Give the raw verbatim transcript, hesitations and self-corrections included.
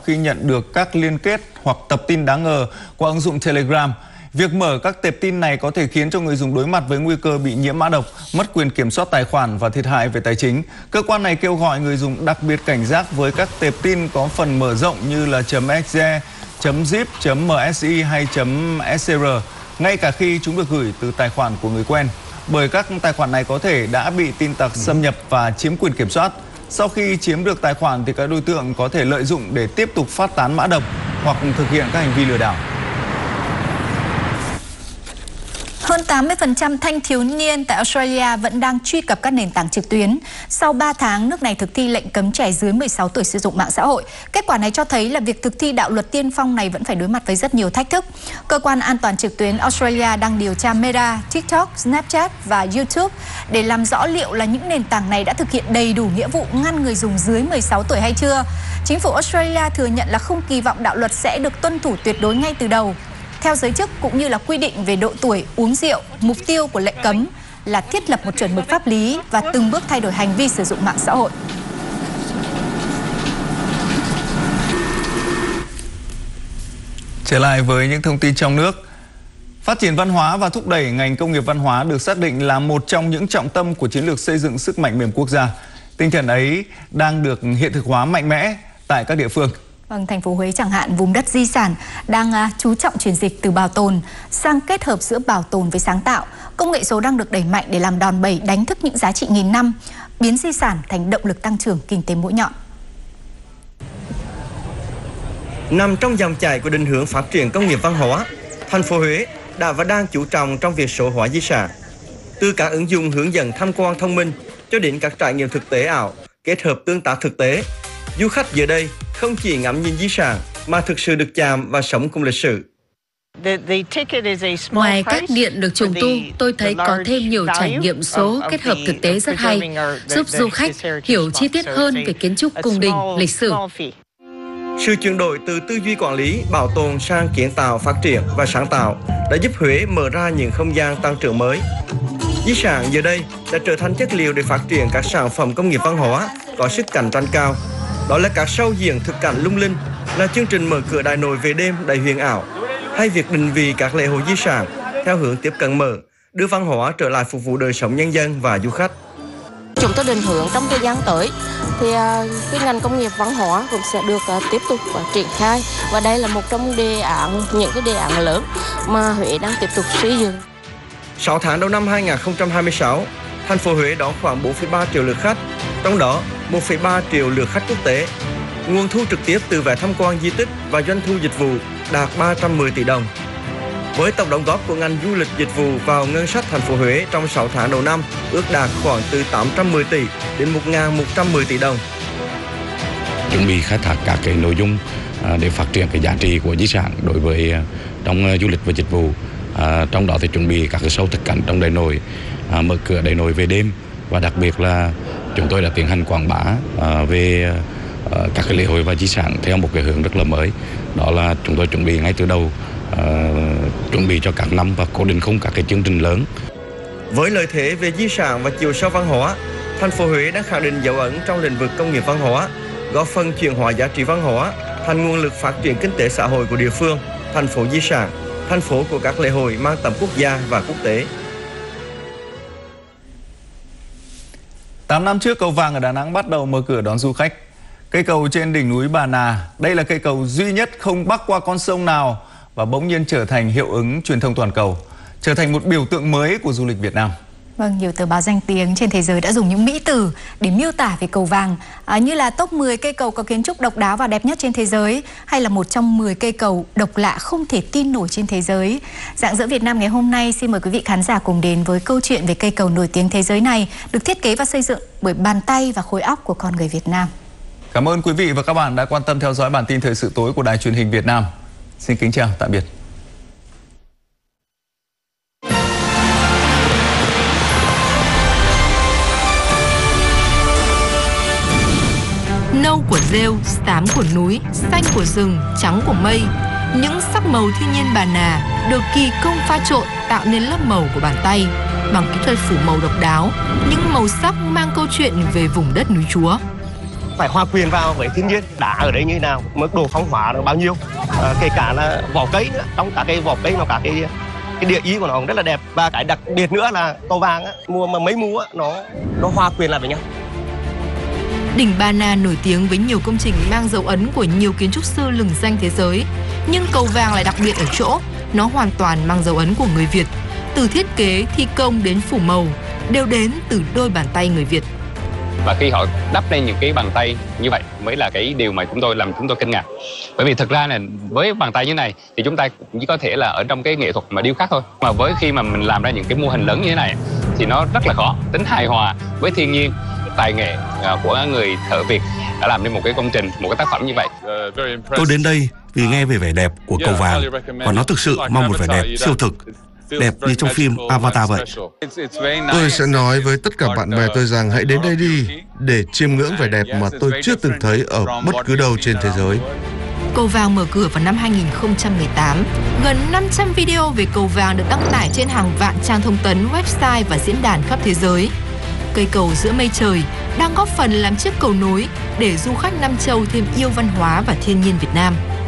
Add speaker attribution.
Speaker 1: khi nhận được các liên kết hoặc tập tin đáng ngờ qua ứng dụng Telegram. Việc mở các tệp tin này có thể khiến cho người dùng đối mặt với nguy cơ bị nhiễm mã độc, mất quyền kiểm soát tài khoản và thiệt hại về tài chính. Cơ quan này kêu gọi người dùng đặc biệt cảnh giác với các tệp tin có phần mở rộng như là .exe, .zip, .msi hay .scr, ngay cả khi chúng được gửi từ tài khoản của người quen. Bởi các tài khoản này có thể đã bị tin tặc xâm nhập và chiếm quyền kiểm soát. Sau khi chiếm được tài khoản thì các đối tượng có thể lợi dụng để tiếp tục phát tán mã độc hoặc thực hiện các hành vi lừa đảo.
Speaker 2: Hơn tám mươi phần trăm thanh thiếu niên tại Australia vẫn đang truy cập các nền tảng trực tuyến. Sau ba tháng, nước này thực thi lệnh cấm trẻ dưới mười sáu tuổi sử dụng mạng xã hội. Kết quả này cho thấy là việc thực thi đạo luật tiên phong này vẫn phải đối mặt với rất nhiều thách thức. Cơ quan an toàn trực tuyến Australia đang điều tra Meta, TikTok, Snapchat và YouTube để làm rõ liệu là những nền tảng này đã thực hiện đầy đủ nghĩa vụ ngăn người dùng dưới mười sáu tuổi hay chưa. Chính phủ Australia thừa nhận là không kỳ vọng đạo luật sẽ được tuân thủ tuyệt đối ngay từ đầu. Theo giới chức cũng như là quy định về độ tuổi uống rượu, mục tiêu của lệnh cấm là thiết lập một chuẩn mực pháp lý và từng bước thay đổi hành vi sử dụng mạng xã hội.
Speaker 1: Trở lại với những thông tin trong nước. Phát triển văn hóa và thúc đẩy ngành công nghiệp văn hóa được xác định là một trong những trọng tâm của chiến lược xây dựng sức mạnh mềm quốc gia. Tinh thần ấy đang được hiện thực hóa mạnh mẽ tại các địa phương.
Speaker 2: Vâng, thành phố Huế chẳng hạn, vùng đất di sản đang uh, chú trọng chuyển dịch từ bảo tồn sang kết hợp giữa bảo tồn với sáng tạo. Công nghệ số đang được đẩy mạnh để làm đòn bẩy đánh thức những giá trị nghìn năm, biến di sản thành động lực tăng trưởng kinh tế mũi nhọn.
Speaker 3: Nằm trong dòng chảy của định hướng phát triển công nghiệp văn hóa, thành phố Huế đã và đang chú trọng trong việc số hóa di sản. Từ các ứng dụng hướng dẫn tham quan thông minh cho đến các trải nghiệm thực tế ảo kết hợp tương tác thực tế, du khách giờ đây không chỉ ngắm nhìn di sản mà thực sự được chạm và sống cùng lịch sử.
Speaker 4: Ngoài cách điện được trùng tu, tôi thấy có thêm nhiều trải nghiệm số kết hợp thực tế rất hay, giúp du khách hiểu chi tiết hơn về kiến trúc cung đình, lịch sử.
Speaker 3: Sự chuyển đổi từ tư duy quản lý, bảo tồn sang kiến tạo, phát triển và sáng tạo đã giúp Huế mở ra những không gian tăng trưởng mới. Di sản giờ đây đã trở thành chất liệu để phát triển các sản phẩm công nghiệp văn hóa có sức cạnh tranh cao. Đó là các show diễn thực cảnh lung linh, là chương trình mở cửa Đại Nội về đêm đầy huyền ảo, hay việc định vị các lễ hội di sản theo hướng tiếp cận mở, đưa văn hóa trở lại phục vụ đời sống nhân dân và du khách.
Speaker 5: Chúng tôi định hướng trong thời gian tới thì cái ngành công nghiệp văn hóa cũng sẽ được tiếp tục triển khai, và đây là một trong đề án những cái đề án lớn mà Huế đang tiếp tục xây dựng.
Speaker 3: sáu tháng đầu năm hai nghìn không trăm hai mươi sáu, thành phố Huế đón khoảng bốn phẩy ba triệu lượt khách, trong đó một phẩy ba triệu lượt khách quốc tế. Nguồn thu trực tiếp từ vé tham quan di tích và doanh thu dịch vụ đạt ba trăm mười tỷ đồng. Với tổng đóng góp của ngành du lịch dịch vụ vào ngân sách thành phố Huế trong sáu tháng đầu năm ước đạt khoảng từ tám trăm mười tỷ đến một nghìn một trăm mười tỷ đồng.
Speaker 6: Chuẩn bị khai thác các cái nội dung để phát triển cái giá trị của di sản đối với trong du lịch và dịch vụ. À, trong đó thì chuẩn bị các cái show thực cảnh trong Đại Nội, à, mở cửa Đại Nội về đêm, và đặc biệt là chúng tôi đã tiến hành quảng bá à, về à, các cái lễ hội và di sản theo một cái hướng rất là mới. Đó là chúng tôi chuẩn bị ngay từ đầu, à, chuẩn bị cho các năm và cố định khung các cái chương trình lớn.
Speaker 3: Với lợi thế về di sản và chiều sâu văn hóa, thành phố Huế đang khẳng định dấu ấn trong lĩnh vực công nghiệp văn hóa, góp phần chuyển hóa giá trị văn hóa thành nguồn lực phát triển kinh tế xã hội của địa phương, thành phố di sản, thành phố của các lễ hội mang tầm quốc gia và quốc tế.
Speaker 1: tám năm trước, cầu Vàng ở Đà Nẵng bắt đầu mở cửa đón du khách. Cây cầu trên đỉnh núi Bà Nà, đây là cây cầu duy nhất không bắc qua con sông nào và bỗng nhiên trở thành hiệu ứng truyền thông toàn cầu, trở thành một biểu tượng mới của du lịch Việt Nam.
Speaker 2: Vâng, nhiều tờ báo danh tiếng trên thế giới đã dùng những mỹ từ để miêu tả về cầu Vàng, à, như là top mười cây cầu có kiến trúc độc đáo và đẹp nhất trên thế giới, hay là một trong mười cây cầu độc lạ không thể tin nổi trên thế giới. Rạng rỡ Việt Nam ngày hôm nay xin mời quý vị khán giả cùng đến với câu chuyện về cây cầu nổi tiếng thế giới này, được thiết kế và xây dựng bởi bàn tay và khối óc của con người Việt Nam.
Speaker 1: Cảm ơn quý vị và các bạn đã quan tâm theo dõi bản tin thời sự tối của Đài Truyền hình Việt Nam. Xin kính chào, tạm biệt.
Speaker 7: Nâu của rêu, xám của núi, xanh của rừng, trắng của mây. Những sắc màu thiên nhiên Bà Nà được kỳ công pha trộn tạo nên lớp màu của bàn tay bằng kỹ thuật phủ màu độc đáo, những màu sắc mang câu chuyện về vùng đất núi Chúa.
Speaker 8: phải hòa quyện vào với thiên nhiên. Đá ở đây như thế nào, mức độ phong hóa nó bao nhiêu, à, kể cả là vỏ cây nữa, trong cả cái vỏ cây nó cả cái cái địa ý của nó cũng rất là đẹp. Và cái đặc biệt nữa là cầu vàng á, mùa mà mấy mùa á, nó nó hòa quyện lại với nhau.
Speaker 7: Đỉnh Ba Na nổi tiếng với nhiều công trình mang dấu ấn của nhiều kiến trúc sư lừng danh thế giới. Nhưng cầu vàng lại đặc biệt ở chỗ, nó hoàn toàn mang dấu ấn của người Việt. Từ thiết kế, thi công đến phủ màu, đều đến từ đôi bàn tay người Việt.
Speaker 9: Và khi họ đắp lên những cái bàn tay như vậy mới là cái điều mà chúng tôi làm chúng tôi kinh ngạc. Bởi vì thực ra là với bàn tay như này thì chúng ta chỉ có thể là ở trong cái nghệ thuật mà điêu khắc thôi. Mà với khi mà mình làm ra những cái mô hình lớn như thế này thì nó rất là khó. Tính hài hòa với thiên nhiên, tài nghệ của người thợ Việt đã làm nên một cái công trình, một cái tác phẩm như vậy.
Speaker 10: Tôi đến đây vì nghe về vẻ đẹp của cầu vàng và nó thực sự mong một vẻ đẹp siêu thực, đẹp như trong phim Avatar vậy.
Speaker 11: Tôi sẽ nói với tất cả bạn bè tôi rằng hãy đến đây đi để chiêm ngưỡng vẻ đẹp mà tôi chưa từng thấy ở bất cứ đâu trên thế giới.
Speaker 7: Cầu vàng mở cửa vào năm hai nghìn không trăm mười tám. Gần năm trăm video về cầu vàng được đăng tải trên hàng vạn trang thông tấn, website và diễn đàn khắp thế giới. Cây cầu giữa mây trời đang góp phần làm chiếc cầu nối để du khách Nam Châu thêm yêu văn hóa và thiên nhiên Việt Nam.